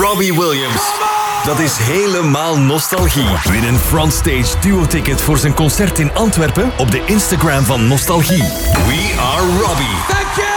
Robbie Williams. Dat is helemaal nostalgie. Win een Frontstage duo-ticket voor zijn concert in Antwerpen op de Instagram van Nostalgie. We are Robbie.